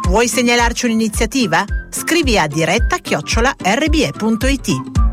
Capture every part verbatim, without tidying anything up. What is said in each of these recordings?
Vuoi segnalarci un'iniziativa? Scrivi a diretta chiocciola erre bi e punto it.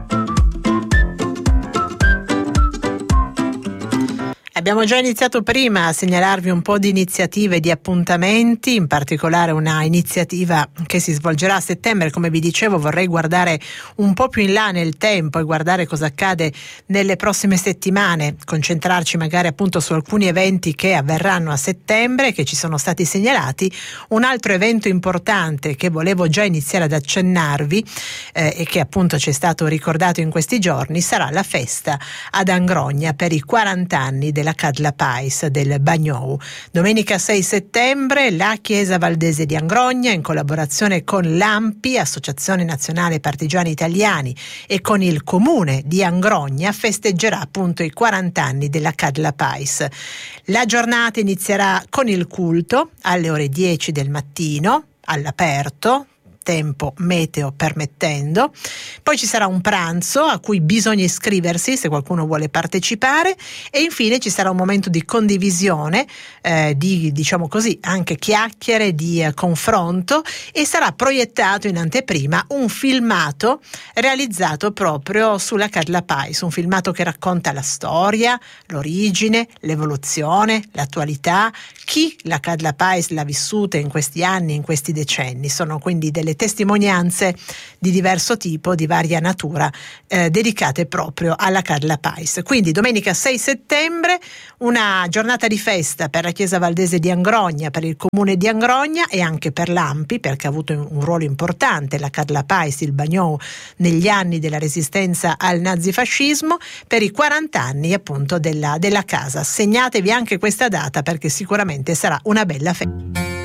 Abbiamo già iniziato prima a segnalarvi un po' di iniziative, di appuntamenti, in particolare una iniziativa che si svolgerà a settembre. Come vi dicevo, vorrei guardare un po' più in là nel tempo e guardare cosa accade nelle prossime settimane, concentrarci magari appunto su alcuni eventi che avverranno a settembre, che ci sono stati segnalati. Un altro evento importante che volevo già iniziare ad accennarvi eh, e che appunto ci è stato ricordato in questi giorni sarà la festa ad Angrogna per i quaranta anni della Cadla Pais del Bagnou. Domenica sei settembre la Chiesa Valdese di Angrogna, in collaborazione con l'A M P I, Associazione Nazionale Partigiani Italiani, e con il Comune di Angrogna, festeggerà appunto i quaranta anni della Cadla Pais. La giornata inizierà con il culto alle ore dieci del mattino all'aperto, tempo meteo permettendo. Poi ci sarà un pranzo a cui bisogna iscriversi se qualcuno vuole partecipare, e infine ci sarà un momento di condivisione, eh, di diciamo così anche chiacchiere, di eh, confronto, e sarà proiettato in anteprima un filmato realizzato proprio sulla Cadla Pais, un filmato che racconta la storia, l'origine, l'evoluzione, l'attualità, chi la Cadla Pais l'ha vissuta in questi anni, in questi decenni. Sono quindi delle testimonianze di diverso tipo, di varia natura, eh, dedicate proprio alla Cadla Pais. Quindi domenica sei settembre una giornata di festa per la Chiesa Valdese di Angrogna, per il Comune di Angrogna e anche per l'A M P I, perché ha avuto un ruolo importante la Cadla Pais, il Bagnou, negli anni della resistenza al nazifascismo, per i quaranta anni appunto della, della casa. Segnatevi anche questa data perché sicuramente sarà una bella festa.